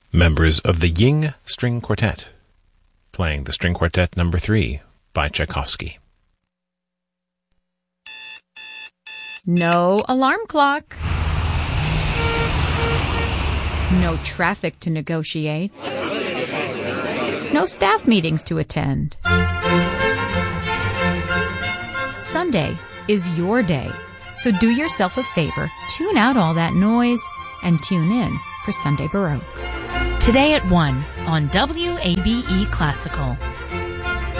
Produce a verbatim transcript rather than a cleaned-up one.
members of the Ying String Quartet, playing the String Quartet number three by Tchaikovsky. No alarm clock. No traffic to negotiate. No staff meetings to attend. Sunday is your day, so do yourself a favor, tune out all that noise, and tune in for Sunday Baroque. Today at one on W A B E Classical.